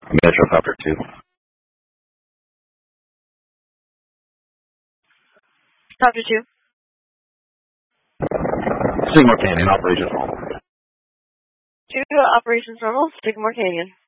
Metrocopter 2. Copter 2. Sigmar Canyon, operations normal. 2, operations normal, Sigmar Canyon.